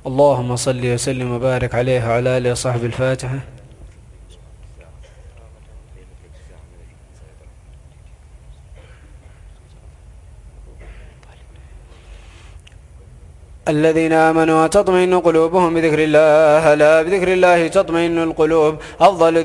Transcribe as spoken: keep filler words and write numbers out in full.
اللهم صل وسلم وبارك عليه وعلى آله وصحبه. الفاتحة. الذين آمنوا وتطمئن قلوبهم بذكر الله، ألا بذكر الله تطمئن القلوب. أفضل